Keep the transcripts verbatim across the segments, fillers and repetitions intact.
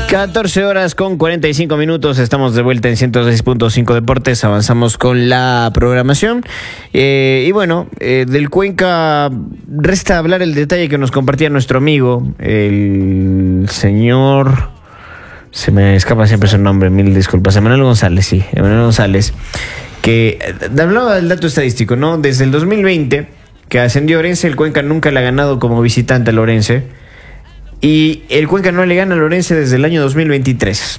catorce horas con cuarenta y cinco minutos, estamos de vuelta en ciento seis punto cinco Deportes, avanzamos con la programación. Eh, y bueno, eh, del Cuenca resta hablar el detalle que nos compartía nuestro amigo, el señor... Se me escapa siempre su nombre, mil disculpas, Emanuel González, sí, Emanuel González, que hablaba del dato estadístico, ¿no? Desde el dos mil veinte, que ascendió Orense, el Cuenca nunca le ha ganado como visitante al Orense. Y el Cuenca no le gana al Orense desde el año dos mil veintitrés.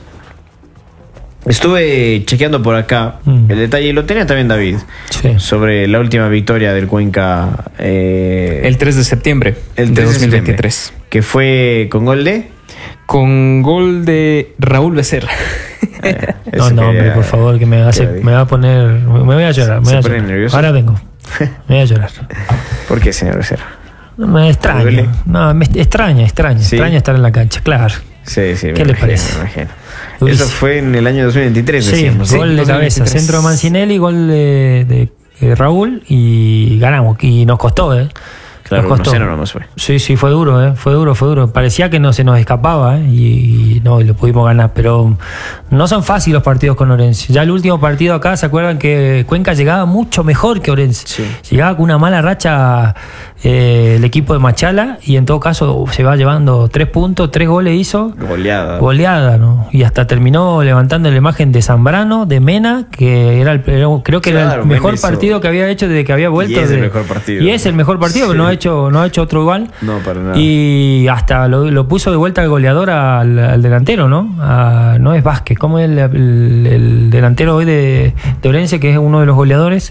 Estuve chequeando por acá mm. el detalle, y lo tenía también David, sí, sobre la última victoria del Cuenca. Eh, el tres de septiembre el tres de dos mil veintitrés. Que fue con gol de... Con gol de Raúl Becerra. Eh, no, no, hombre, por favor, que me, hace, me va a poner... Me voy a llorar. Me voy a llorar. Nervioso? Ahora vengo. Me voy a llorar. ¿Por qué, señor Becerra? No, me extraña. No, me extraña, extraña. ¿Sí? Extraña estar en la cancha, claro. Sí, sí. ¿Qué le parece? Me Eso fue en el año dos mil veintitrés, sí, decíamos. Gol sí, de cabeza, centro de Mancinelli, gol de, de, de Raúl y ganamos. Y nos costó, ¿eh? Claro, uno cero nomás fue. Sí, sí, fue duro, ¿eh? Fue duro, fue duro. Parecía que no se nos escapaba, ¿eh? Y, y no, y lo pudimos ganar. Pero no son fáciles los partidos con Orense. Ya el último partido acá, ¿se acuerdan que Cuenca llegaba mucho mejor que Orense? Sí. Llegaba con una mala racha eh, el equipo de Machala y en todo caso se va llevando tres puntos, tres goles hizo. Goleada. Goleada, ¿no? Y hasta terminó levantando la imagen de Zambrano, de Mena, que era el, creo que claro, era el mejor partido que había hecho desde que había vuelto. Y es de, el mejor partido. Y es el mejor partido, sí. Pero no ha hecho, no ha hecho otro igual. No, para nada. Y hasta lo, lo puso de vuelta el goleador al, al delantero, ¿no? A, no es Vázquez, ¿cómo es el, el, el delantero hoy de, de Orense, que es uno de los goleadores?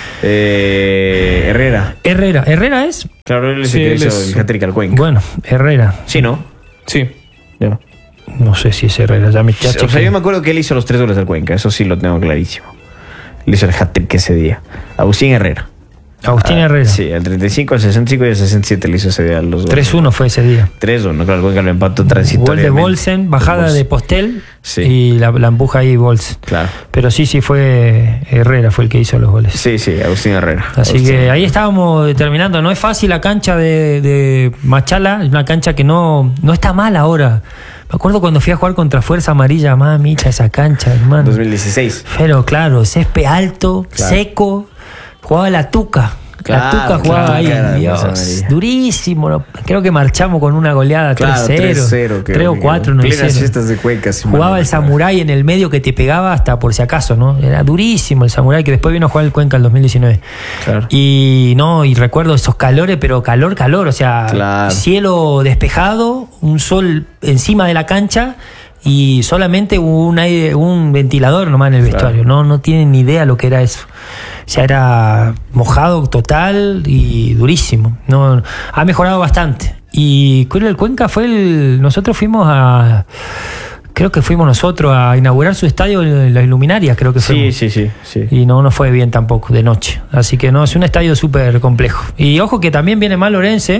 Eh, Herrera. Herrera. ¿Herrera es? Claro, él es el sí, que hizo es... el hat-trick al Cuenca. Bueno, Herrera. Sí, ¿no? Sí. Ya. No sé si es Herrera. Ya me ya o sea, yo me acuerdo que él hizo los tres goles al Cuenca. Eso sí lo tengo clarísimo. Él hizo el hat-trick ese día. Agustín Herrera. Agustín Herrera. Ah, sí, al treinta y cinco, al sesenta y cinco y al sesenta y siete le hizo ese día los goles. tres uno fue ese día. tres uno, claro, el Cuenca lo empató transitoriamente. Gol de Bolsen, bajada Bolsen. de Postel, sí. Y la, la empuja ahí Bolsen. Claro. Pero sí, sí fue Herrera, fue el que hizo los goles. Sí, sí, Agustín Herrera. Así Agustín. que ahí estábamos determinando. No es fácil la cancha de, de Machala, es una cancha que no, no está mal ahora. Me acuerdo cuando fui a jugar contra Fuerza Amarilla, mamicha, esa cancha, hermano. dos mil dieciséis. Pero claro, césped alto, claro. Seco, jugaba la Tuca. Claro, la Tuca jugaba claro, ahí, Dios, durísimo. Creo que marchamos con una goleada claro, tres cero, tres o cuatro, no sé. Fiestas de Cuenca. Si jugaba el Samurái en el medio que te pegaba hasta por si acaso, ¿no? Era durísimo el Samurái, que después vino a jugar el Cuenca en el dos mil diecinueve. Claro. Y no, y recuerdo esos calores, pero calor, calor, o sea, claro. Cielo despejado, un sol encima de la cancha y solamente un aire, un ventilador nomás en el vestuario. Claro. No, no tienen ni idea lo que era eso. O sea, era mojado total y durísimo. No, ha mejorado bastante. Y creo el Cuenca fue el... Nosotros fuimos a... Creo que fuimos nosotros a inaugurar su estadio en las Luminarias, creo que fuimos. Sí, sí, sí, sí. Y no nos fue bien tampoco, de noche. Así que no, es un estadio súper complejo. Y ojo que también viene mal Orense.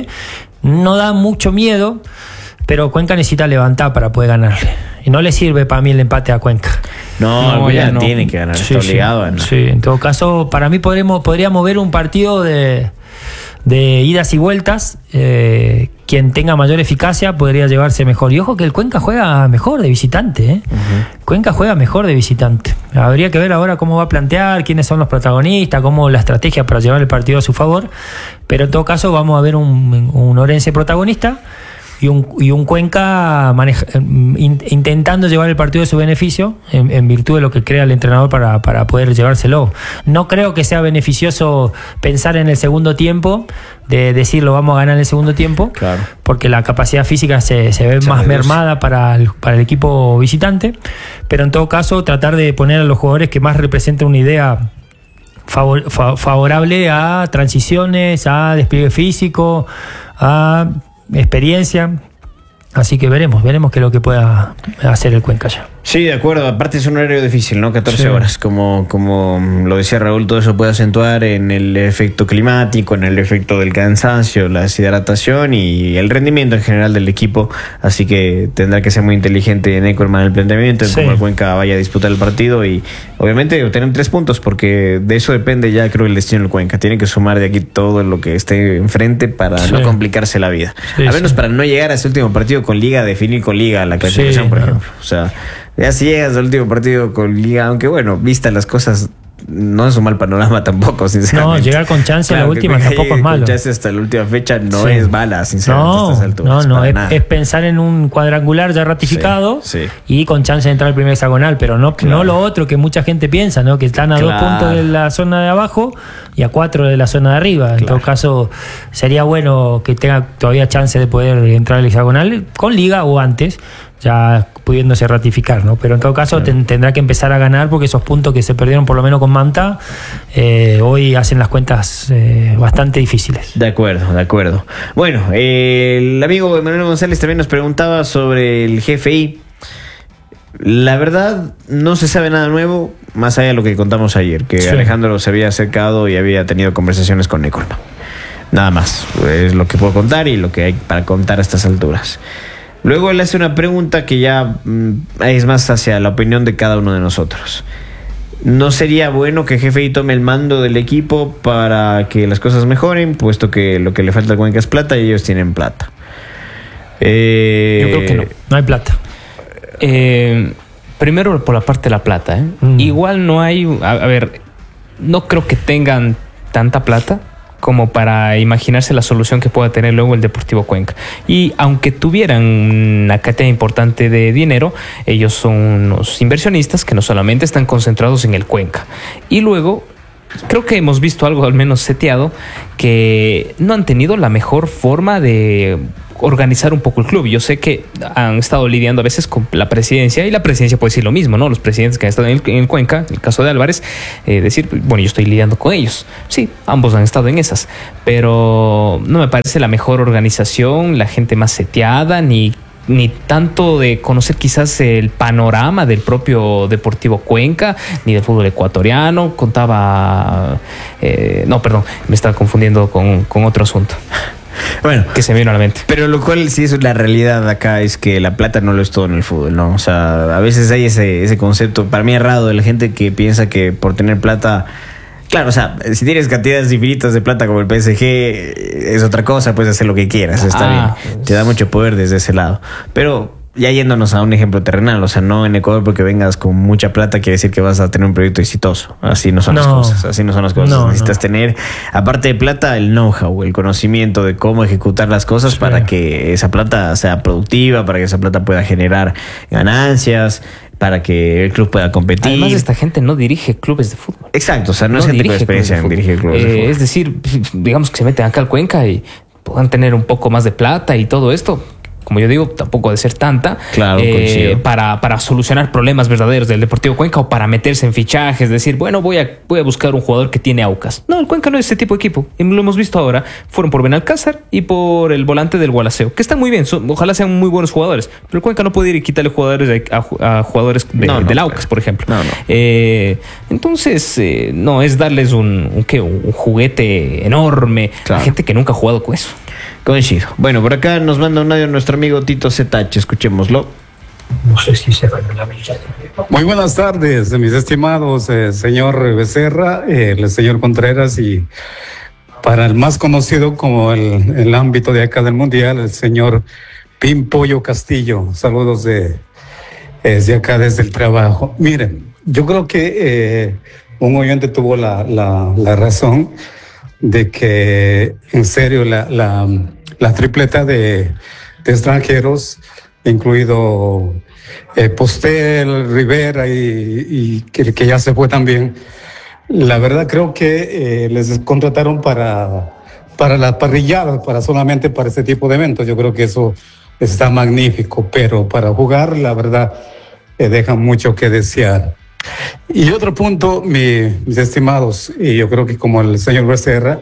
No da mucho miedo, pero Cuenca necesita levantar para poder ganarle. Y no le sirve para mí el empate a Cuenca. No, no ya no. Tiene que ganar, sí, está obligado. Sí, ¿no? Sí, en todo caso, para mí podremos, podríamos ver un partido de, de idas y vueltas. Eh, quien tenga mayor eficacia podría llevarse mejor. Y ojo que el Cuenca juega mejor de visitante. ¿eh? Uh-huh. Cuenca juega mejor de visitante. Habría que ver ahora cómo va a plantear, quiénes son los protagonistas, cómo la estrategia para llevar el partido a su favor. Pero en todo caso vamos a ver un, un Orense protagonista. Y un, y un Cuenca maneja, in, intentando llevar el partido de su beneficio en, en virtud de lo que crea el entrenador para, para poder llevárselo. No creo que sea beneficioso pensar en el segundo tiempo, de decir lo vamos a ganar en el segundo tiempo, claro. Porque la capacidad física se, se ve se más reduce. mermada para el, para el equipo visitante, pero en todo caso tratar de poner a los jugadores que más representen una idea favor, fa, favorable a transiciones, a despliegue físico, a experiencia, así que veremos, veremos qué es lo que pueda hacer el Cuenca ya. Sí, de acuerdo. Aparte es un horario difícil, ¿no? catorce Sí. horas. Como, como lo decía Raúl, todo eso puede acentuar en el efecto climático, en el efecto del cansancio, la deshidratación y el rendimiento en general del equipo. Así que tendrá que ser muy inteligente Neckerman en el planteamiento, en Sí. cómo el Cuenca vaya a disputar el partido y obviamente obtener tres puntos, porque de eso depende ya creo el destino del Cuenca. Tiene que sumar de aquí todo lo que esté enfrente para Sí. no complicarse la vida. Sí, a menos sí. para no llegar a ese último partido con Liga, definir con Liga la clasificación, Sí, por no. ejemplo. O sea, ya si llegas al último partido con Liga, aunque bueno, vistas las cosas, no es un mal panorama tampoco, sinceramente. No, llegar con chance a la que última Cuenca tampoco llegue es malo. con chance hasta la última fecha no Sí. es mala, sinceramente, a No, estas alturas. no, no, para es, nada. es pensar en un cuadrangular ya ratificado Sí, sí. y con chance de entrar al primer hexagonal, pero no, Claro. no lo otro que mucha gente piensa, ¿no? Que están a Claro. dos puntos de la zona de abajo y a cuatro de la zona de arriba. En Claro. todo caso, sería bueno que tenga todavía chance de poder entrar al hexagonal con Liga o antes, ya pudiéndose ratificar, ¿no? Pero en todo caso ten- tendrá que empezar a ganar porque esos puntos que se perdieron por lo menos con Manta eh, hoy hacen las cuentas eh, bastante difíciles. De acuerdo, de acuerdo. Bueno, eh, el amigo Emanuel González también nos preguntaba sobre el G F I. La verdad, no se sabe nada nuevo, más allá de lo que contamos ayer, que Sí. Alejandro se había acercado y había tenido conversaciones con Neckerman. Nada más, es lo que puedo contar y lo que hay para contar a estas alturas. Luego él hace una pregunta que ya mm, es más hacia la opinión de cada uno de nosotros. ¿No sería bueno que G F I tome el mando del equipo para que las cosas mejoren, puesto que lo que le falta al Cuenca es plata y ellos tienen plata? Eh, Yo creo que no. No hay plata. Eh, primero por la parte de la plata, ¿eh? Mm. Igual no hay, a, a ver, no creo que tengan tanta plata como para imaginarse la solución que pueda tener luego el Deportivo Cuenca. Y aunque tuvieran una cantidad importante de dinero, ellos son unos inversionistas que no solamente están concentrados en el Cuenca. Y luego creo que hemos visto algo al menos seteado, que no han tenido la mejor forma de organizar un poco el club. Yo sé que han estado lidiando a veces con la presidencia y la presidencia puede decir lo mismo, ¿no? Los presidentes que han estado en el, en el Cuenca, en el caso de Álvarez, eh, decir, bueno, yo estoy lidiando con ellos. Sí, ambos han estado en esas, pero no me parece la mejor organización, la gente más seteada, ni ni tanto de conocer quizás el panorama del propio Deportivo Cuenca, ni del fútbol ecuatoriano. Contaba, eh, no, perdón, me estaba confundiendo con, con otro asunto Bueno, que se me vino a la mente. pero lo cual sí es la realidad acá, es que la plata no lo es todo en el fútbol, ¿no? O sea, a veces hay ese, ese concepto, para mí errado, de la gente que piensa que por tener plata... Claro, o sea, si tienes cantidades infinitas de plata como el P S G, es otra cosa, puedes hacer lo que quieras, está Ah, bien. pues. Te da mucho poder desde ese lado. Pero ya yéndonos a un ejemplo terrenal, o sea, no en Ecuador porque vengas con mucha plata quiere decir que vas a tener un proyecto exitoso. Así no son las No. cosas, así no son las cosas. No, Necesitas no. tener, aparte de plata, el know-how, el conocimiento de cómo ejecutar las cosas Sí. para que esa plata sea productiva, para que esa plata pueda generar ganancias, para que el club pueda competir. Además, esta gente no dirige clubes de fútbol. Exacto, o sea, no, es gente con dirige experiencia clubes en de dirigir fútbol. clubes de Eh, fútbol. Es decir, digamos que se meten acá al Cuenca y puedan tener un poco más de plata y todo esto. Como yo digo, tampoco ha de ser tanta. Claro, eh, coincido. para, para solucionar problemas verdaderos del Deportivo Cuenca o para meterse en fichajes, decir, bueno, voy a, voy a buscar un jugador que tiene Aucas. No, el Cuenca no es ese tipo de equipo. Y lo hemos visto ahora. Fueron por Benalcázar y por el volante del Gualaceo, que están muy bien. Son, ojalá sean muy buenos jugadores. Pero el Cuenca no puede ir y quitarle jugadores de- a, a jugadores de- No, no, del Aucas, por ejemplo. No, no. Eh, entonces, eh, no, es darles un, un, ¿qué? un juguete enorme Claro. a gente que nunca ha jugado con eso. Coincido. Bueno, por acá nos manda un audio nuestro amigo Tito Z H, escuchémoslo. No sé si se va a la misa. Muy buenas tardes, mis estimados eh, señor Becerra, eh, el señor Contreras y para el más conocido como el, el ámbito de acá del Mundial, el señor Pimpollo Castillo. Saludos de, eh, de acá desde el trabajo. Miren, yo creo que eh, un oyente tuvo la, la, la razón de que en serio la, la, la tripleta de, de extranjeros, incluido eh, Postel, Rivera y, y que, que ya se fue también. La verdad creo que eh, les contrataron para, para las parrilladas, para solamente para este tipo de eventos. Yo creo que eso está magnífico, pero para jugar, la verdad, eh, deja mucho que desear. Y otro punto, mi- mis estimados, y yo creo que como el señor Becerra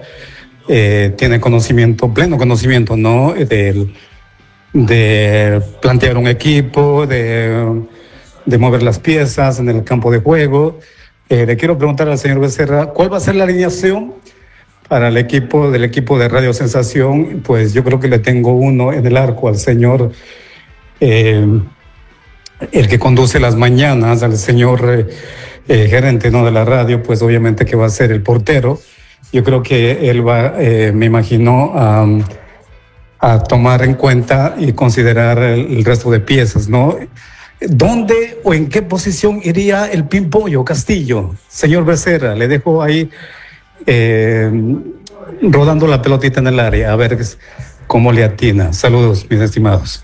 eh, tiene conocimiento, pleno conocimiento, ¿no? Del de plantear un equipo, de, de mover las piezas en el campo de juego. Eh, le quiero preguntar al señor Becerra, ¿cuál va a ser la alineación para el equipo del equipo de Radio Sensación? Pues yo creo que le tengo uno en el arco al señor, eh, el que conduce las mañanas, al señor eh, eh, gerente, ¿no?, de la radio, pues obviamente que va a ser el portero. Yo creo que él va, eh, me imagino, um, a tomar en cuenta y considerar el, el resto de piezas, ¿no? ¿Dónde o en qué posición iría el Pimpollo Castillo? Señor Becerra, le dejo ahí eh, rodando la pelotita en el área, a ver cómo le atina. Saludos, mis estimados.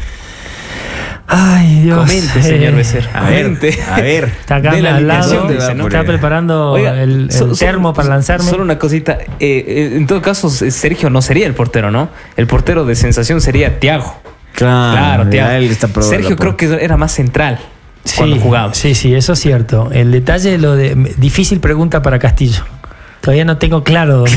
Ay, Dios. Comente, señor Becerra. A ver, Comente. a ver. Está acá De la al lado, alineación, dice, ¿no? está preparando Oiga, el, el so- termo so- para lanzarme. Solo una cosita. Eh, eh, en todo caso, Sergio no sería el portero, ¿no? El portero de Sensación sería Thiago. Claro, Claro, ya Thiago. él está probando Sergio la creo que era más central Sí, cuando jugaba. sí, sí, eso es cierto. El detalle de lo de... Difícil pregunta para Castillo. Todavía no tengo claro dónde.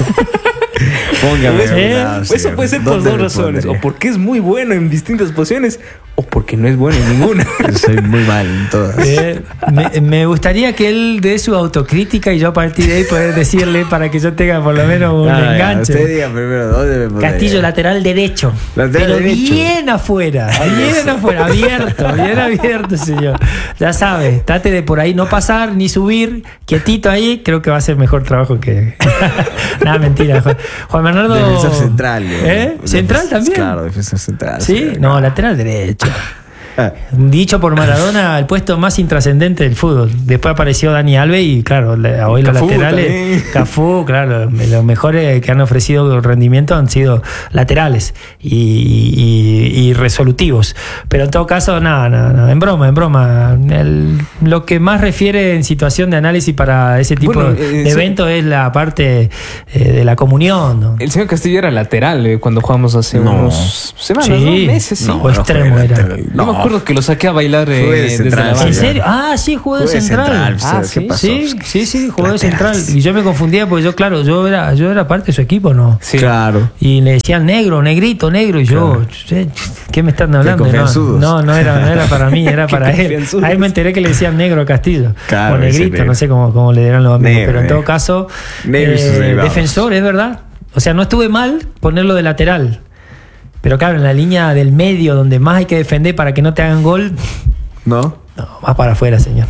Póngame. Eso, ¿Eh? cuidado, eso señor. puede ser por ¿Dónde dos me razones. pondría? O porque es muy bueno en distintas posiciones, o porque no es bueno en ninguna. Soy muy mal en todas. Eh, me, me gustaría que él dé su autocrítica y yo a partir de ahí poder decirle para que yo tenga por lo menos un Ah, ya, enganche. usted diga primero, ¿dónde me pondría? Castillo lateral derecho. Lateral pero derecho. bien afuera, bien afuera, abierto, bien abierto, señor. Ya sabe, trate de por ahí no pasar ni subir, quietito ahí, creo que va a ser mejor trabajo que. Nada, mentira. Juan, Juan Bernardo. Defensor central. yo. ¿Eh? ¿Central Defensor- también? Claro, defensor central. Sí, no, lateral derecho. Ah, Dicho por Maradona, el puesto más intrascendente del fútbol. Después apareció Dani Alves y claro, le- hoy los Cafú laterales, también. Cafú, claro, los mejores que han ofrecido rendimiento han sido laterales y, y- y resolutivos. Pero en todo caso, nada, nada, nada, en broma, en broma. El- lo que más refiere en situación de análisis para ese tipo Bueno, de eh, sí. eventos es la parte eh, de la comunión, ¿no? El señor Castillo era lateral eh, cuando jugamos hace No. unos semanas, Sí. ¿no? Meses, sí. No, o extremo fue era. lateral. Yo me acuerdo que lo saqué a bailar eh, Fue de desde central, la sí, banca. ¿En ya. serio? Ah, sí, jugó de Fue de central. central, Ah, ¿qué sí, pasó? sí, sí, sí, jugó de Laterales. central. Y yo me confundía porque yo, claro, yo era, yo era parte de su equipo, ¿no? Sí. Claro. Y le decían negro, negrito, negro. Y yo, che, ¿qué me están hablando? No, confianzudos. no, no era, no era para mí, era Qué para él. confianzudos. Ahí me enteré que le decían negro a Castillo. Claro, o ese negrito, negro. no sé cómo, cómo le dirán los amigos. Negro, pero en todo negro. caso, Negro y sus eh, derivados. defensor, es verdad. O sea, no estuve mal ponerlo de lateral. Pero claro, en la línea del medio, donde más hay que defender para que no te hagan gol, ¿No? no, más para afuera, señor.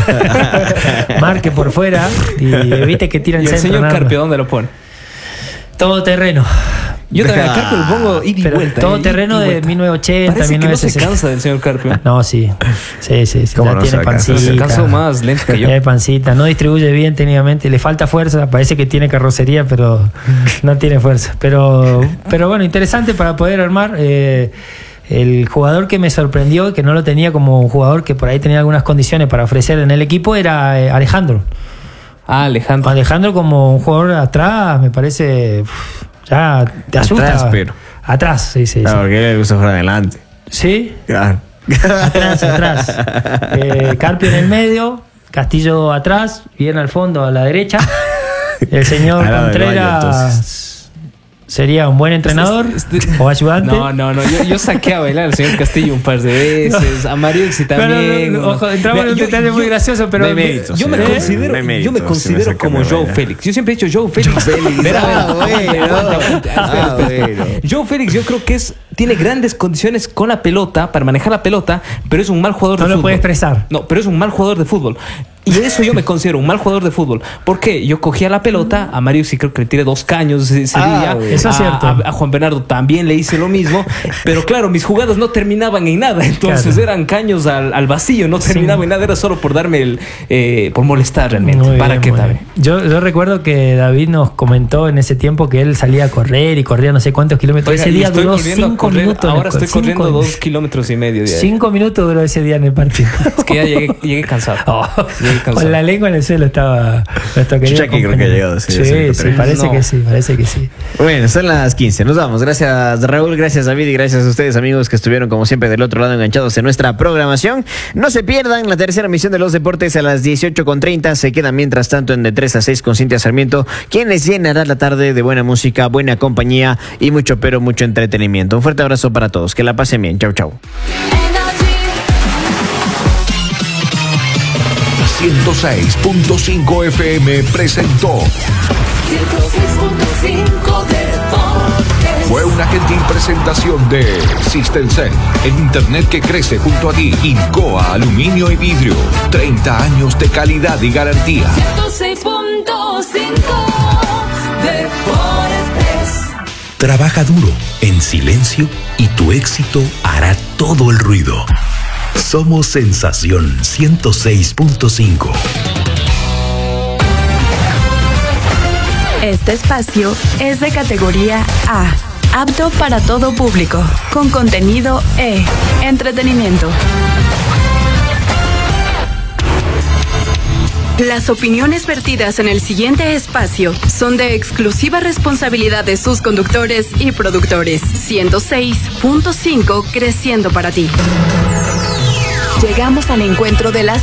Marque por fuera y evite que tiren ¿Y el centro. señor nada más. Carpio dónde lo pone? Todo terreno. Yo también a Carpio lo pongo ida y Pero vuelta. todo eh, terreno ida y de vuelta. mil novecientos ochenta, Parece que no se mil novecientos sesenta. cansa del señor Carpio. No, sí. Sí, sí, sí. ¿Cómo Ya no tiene se cansa? pancita. Se cansó más lento que yo. Tiene pancita. No distribuye bien técnicamente. Le falta fuerza. Parece que tiene carrocería, pero no tiene fuerza. Pero, pero bueno, interesante para poder armar. Eh, el jugador que me sorprendió, que no lo tenía como un jugador que por ahí tenía algunas condiciones para ofrecer en el equipo, era eh, Alejandro. Ah, Alejandro. Alejandro como un jugador atrás, me parece... uf, ya te asusta. Atrás, pero. Atrás, sí, sí. Claro, sí. porque él le gusta jugar adelante. Sí, Claro. atrás, atrás. Eh, Carpio en el medio, Castillo atrás, bien al fondo a la derecha. El señor Al lado del baño, Contreras sería un buen entrenador Este- este- o ayudante. No, no, no. Yo, yo saqué a bailar al señor Castillo un par de veces. A Mario sí Pero, también. no, no, ojo, entramos en un Yo- detalle yo- muy gracioso, pero no hay mérito, Yo me señor. considero, No hay mérito, yo me si me considero saca como a Joe bailar. Félix. Yo siempre he dicho Joe Félix. Verá, Ah, aguante, bueno. aguante, aguante. Ah, Espera, espera. bueno. Joe Félix yo creo que es tiene grandes condiciones con la pelota para manejar la pelota, pero es un mal jugador no de lo fútbol. puede expresar. No, pero es un mal jugador de fútbol. Y eso yo me considero un mal jugador de fútbol. Porque yo cogía la pelota, a Mario sí creo que le tiré dos caños ese ese Ah, día. güey. Eso es a, cierto. A, a Juan Bernardo también le hice lo mismo. Pero claro, mis jugadas no terminaban en nada. Entonces Claro. eran caños al, al vacío, no Sí. terminaba en nada. Era solo por darme el. Eh, por molestar realmente. Muy ¿Para bien, qué muy tal? bien. Yo, yo recuerdo que David nos comentó en ese tiempo que él salía a correr y corría no sé cuántos kilómetros. Oiga, ese y día estoy duró volviendo a cinco correr. minutos. en el Ahora co- estoy cinco- corriendo dos kilómetros y medio diarios. Cinco minutos duró ese día en el partido. Es que ya llegué, llegué cansado. Oh, Llegué cansado. con la lengua en el suelo estaba nuestro querido Chucha, que creo que compañero. ha llegado, sí, Sí, sí, sí, tres. parece No. que sí, parece que sí. Bueno, son las quince. Nos vamos. Gracias, Raúl. Gracias, David. Y gracias a ustedes, amigos, que estuvieron, como siempre, del otro lado enganchados en nuestra programación. No se pierdan la tercera emisión de los deportes a las dieciocho con treinta. Se quedan, mientras tanto, en de tres a seis con Cintia Sarmiento, quien les llenará la tarde de buena música, buena compañía y mucho, pero mucho entretenimiento. Un fuerte abrazo para todos. Que la pasen bien. Chau, chau. Energy. ciento seis punto cinco F M presentó ciento seis punto cinco Deportes. Fue una gentil presentación de Systemcel, el internet que crece junto a ti. Incoa Aluminio y Vidrio, treinta años de calidad y garantía. ciento seis punto cinco Deportes. Trabaja duro, en silencio, y tu éxito hará todo el ruido. Somos Sensación ciento seis punto cinco. Este espacio es de categoría A, apto para todo público, con contenido E, entretenimiento. Las opiniones vertidas en el siguiente espacio son de exclusiva responsabilidad de sus conductores y productores. ciento seis punto cinco creciendo para ti. Llegamos al encuentro de las